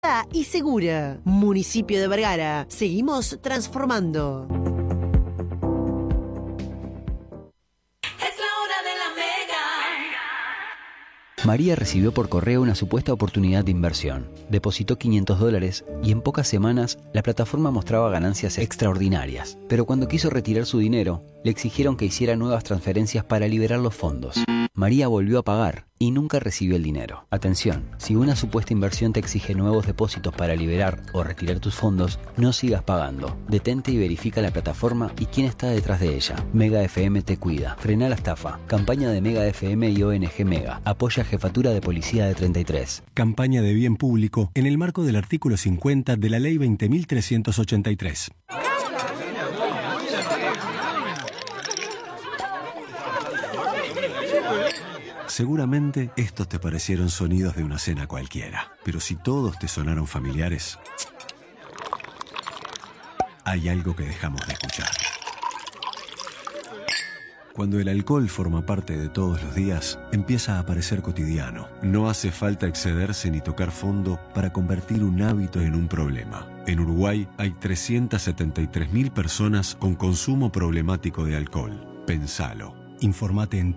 y segura. Municipio de Vergara. Seguimos transformando. María recibió por correo una supuesta oportunidad de inversión. Depositó $500 y en pocas semanas la plataforma mostraba ganancias extraordinarias. Pero cuando quiso retirar su dinero, le exigieron que hiciera nuevas transferencias para liberar los fondos. María volvió a pagar y nunca recibió el dinero. Atención, si una supuesta inversión te exige nuevos depósitos para liberar o retirar tus fondos, no sigas pagando. Detente y verifica la plataforma y quién está detrás de ella. Mega FM te cuida. Frena la estafa. Campaña de Mega FM y ONG Mega. Apoya Jefatura de Policía de 33. Campaña de bien público en el marco del artículo 50 de la Ley 20.383. Seguramente estos te parecieron sonidos de una cena cualquiera, pero si todos te sonaron familiares, hay algo que dejamos de escuchar. Cuando el alcohol forma parte de todos los días, empieza a parecer cotidiano. No hace falta excederse ni tocar fondo para convertir un hábito en un problema. En Uruguay hay 373.000 personas con consumo problemático de alcohol. Pensalo. Informate en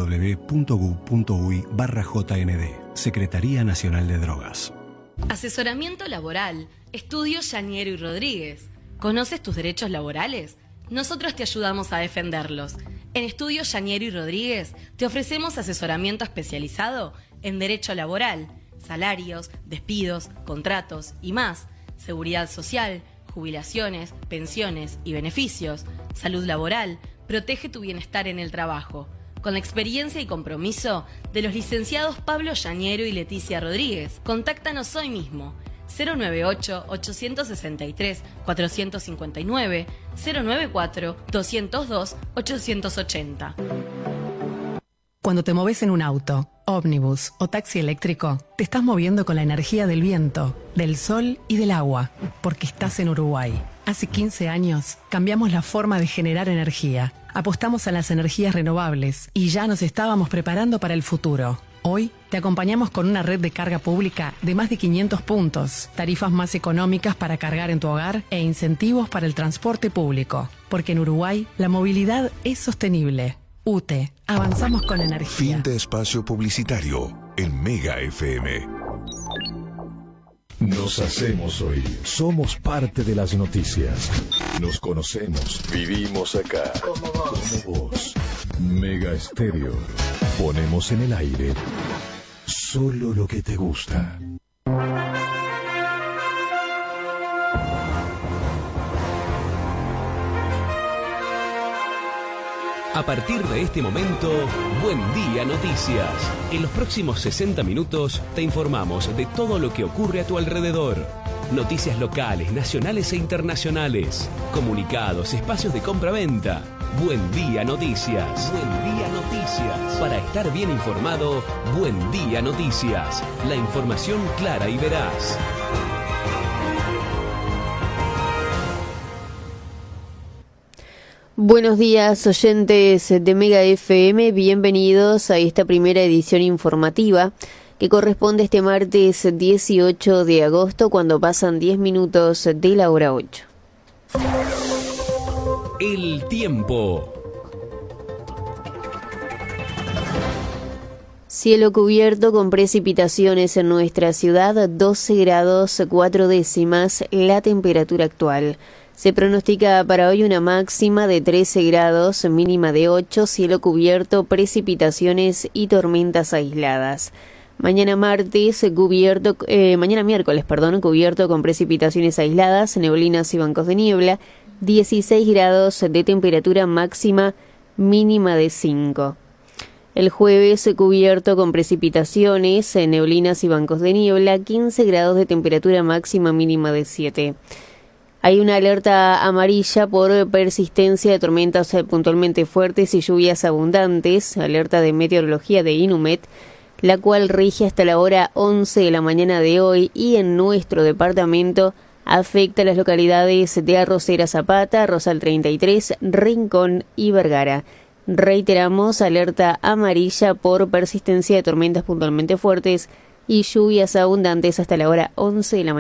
www.gu.uy/JND. Secretaría Nacional de Drogas. Asesoramiento laboral. Estudio Yaniero y Rodríguez. ¿Conoces tus derechos laborales? Nosotros te ayudamos a defenderlos. En Estudio Yaniero y Rodríguez te ofrecemos asesoramiento especializado en derecho laboral, salarios, despidos, contratos y más, seguridad social, jubilaciones, pensiones y beneficios, salud laboral. Protege tu bienestar en el trabajo, con la experiencia y compromiso de los licenciados Pablo Yaniero y Leticia Rodríguez. Contáctanos hoy mismo. 098-863-459, 094-202-880. Cuando te moves en un auto, ómnibus o taxi eléctrico, te estás moviendo con la energía del viento, del sol y del agua, porque estás en Uruguay. Hace 15 años cambiamos la forma de generar energía. Apostamos a las energías renovables y ya nos estábamos preparando para el futuro. Hoy te acompañamos con una red de carga pública de más de 500 puntos, tarifas más económicas para cargar en tu hogar e incentivos para el transporte público. Porque en Uruguay la movilidad es sostenible. UTE, avanzamos con energía. Fin de espacio publicitario en Mega FM. Nos hacemos oír. Somos parte de las noticias. Nos conocemos. Vivimos acá. Como vos. Mega Estéreo. Ponemos en el aire solo lo que te gusta. A partir de este momento, Buen Día Noticias. En los próximos 60 minutos te informamos de todo lo que ocurre a tu alrededor. Noticias locales, nacionales e internacionales. Comunicados, espacios de compra-venta. Buen Día Noticias. Buen Día Noticias. Para estar bien informado, Buen Día Noticias. La información clara y veraz. Buenos días, oyentes de Mega FM, bienvenidos a esta primera edición informativa que corresponde este martes 18 de agosto cuando pasan 10 minutos de la hora 8. El tiempo. Cielo cubierto con precipitaciones en nuestra ciudad, 12 grados 4 décimas la temperatura actual. Se pronostica para hoy una máxima de 13 grados, mínima de 8, cielo cubierto, precipitaciones y tormentas aisladas. Mañana miércoles, cubierto con precipitaciones aisladas, neblinas y bancos de niebla, 16 grados de temperatura máxima, mínima de 5. El jueves cubierto con precipitaciones, neblinas y bancos de niebla, 15 grados de temperatura máxima, mínima de 7. Hay una alerta amarilla por persistencia de tormentas puntualmente fuertes y lluvias abundantes, alerta de meteorología de Inumet, la cual rige hasta la hora 11 de la mañana de hoy y en nuestro departamento afecta a las localidades de Arrocera Zapata, Rosal 33, Rincón y Vergara. Reiteramos, alerta amarilla por persistencia de tormentas puntualmente fuertes, y lluvias abundantes hasta la hora 11 de la mañana.